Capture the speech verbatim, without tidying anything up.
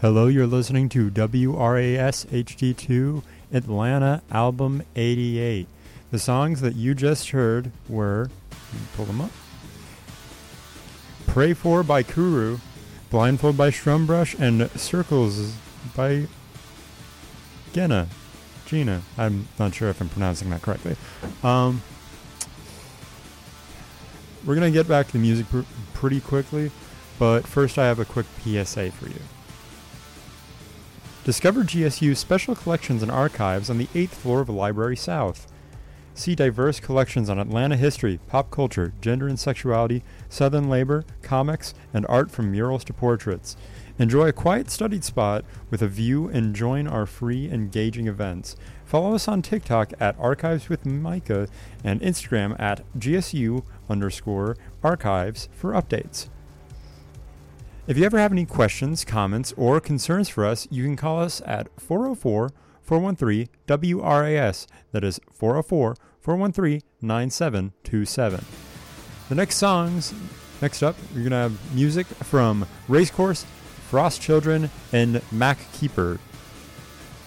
Hello, you're listening to W R A S H D two Atlanta Album eighty-eight. The songs that you just heard were, let me pull them up, Pray For by Kuru, Blindfold by Strumbrush, and Circles by Gina. Gina. I'm not sure if I'm pronouncing that correctly. Um, we're going to get back to the music pr- pretty quickly, but first I have a quick P S A for you. Discover G S U's special collections and archives on the eighth floor of Library South. See diverse collections on Atlanta history, pop culture, gender and sexuality, Southern labor, comics, and art from murals to portraits. Enjoy a quiet studied spot with a view and join our free, engaging events. Follow us on TikTok at Archives with Micah and Instagram at G S U underscore archives for updates. If you ever have any questions, comments, or concerns for us, you can call us at four oh four, four one three, W R A S. That is four oh four, four one three, nine seven two seven. The next songs, next up, you're going to have music from Racecourse, Frost Children, and Mac Keeper.